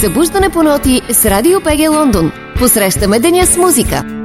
Събуждане по ноти с Радио ПГ Лондон. Посрещаме деня с музика.